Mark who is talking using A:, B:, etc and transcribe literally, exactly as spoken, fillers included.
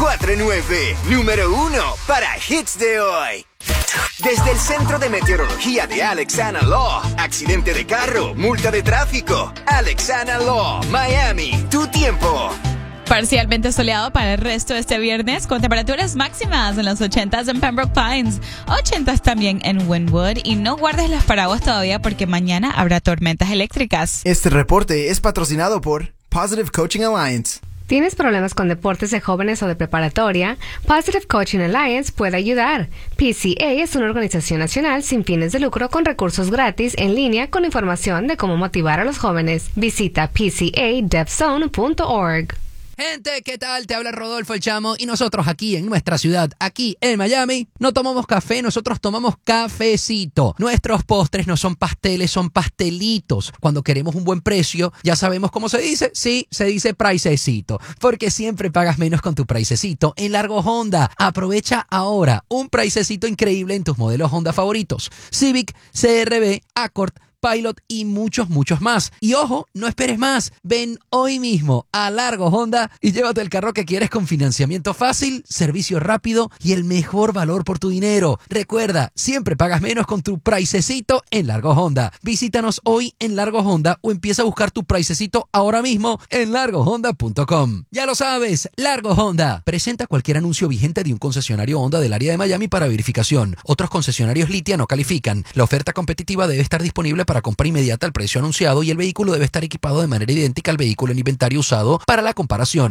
A: cuatro nueve, número uno para hits de hoy. Desde el Centro de Meteorología de Alexana Law, accidente de carro, multa de tráfico. Alexana Law, Miami, tu tiempo.
B: Parcialmente soleado para el resto de este viernes, con temperaturas máximas en los ochentas en Pembroke Pines, ochentas también en Wynwood, y no guardes las paraguas todavía porque mañana habrá tormentas eléctricas.
C: Este reporte es patrocinado por Positive Coaching Alliance.
D: ¿Tienes problemas con deportes de jóvenes o de preparatoria? Positive Coaching Alliance puede ayudar. P C A es una organización nacional sin fines de lucro con recursos gratis en línea con información de cómo motivar a los jóvenes. Visita p c a dev zone punto org.
E: Gente, ¿qué tal? Te habla Rodolfo el Chamo y nosotros aquí en nuestra ciudad, aquí en Miami, no tomamos café, nosotros tomamos cafecito. Nuestros postres no son pasteles, son pastelitos. Cuando queremos un buen precio, ya sabemos cómo se dice. Sí, se dice pricecito, porque siempre pagas menos con tu pricecito en Largo Honda. Aprovecha ahora un pricecito increíble en tus modelos Honda favoritos: Civic, C R V, Accord, Pilot y muchos, muchos más. Y ojo, no esperes más. Ven hoy mismo a Largo Honda y llévate el carro que quieres con financiamiento fácil, servicio rápido y el mejor valor por tu dinero. Recuerda, siempre pagas menos con tu pricecito en Largo Honda. Visítanos hoy en Largo Honda o empieza a buscar tu pricecito ahora mismo en largo honda punto com. Ya lo sabes, Largo Honda presenta cualquier anuncio vigente de un concesionario Honda del área de Miami para verificación. Otros concesionarios Lithia no califican. La oferta competitiva debe estar disponible para compra inmediata al precio anunciado y el vehículo debe estar equipado de manera idéntica al vehículo en inventario usado para la comparación.